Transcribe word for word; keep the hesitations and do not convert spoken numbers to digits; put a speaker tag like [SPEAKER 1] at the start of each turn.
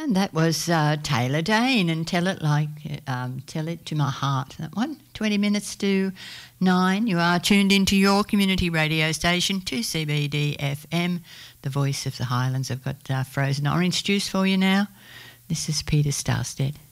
[SPEAKER 1] And that was uh, Taylor Dane and Tell It Like, um, Tell It to My Heart. That one, twenty minutes to nine. You are tuned into your community radio station, two C B D F M, the voice of the Highlands. I've got uh, frozen orange juice for you now. This is Peter Starstead.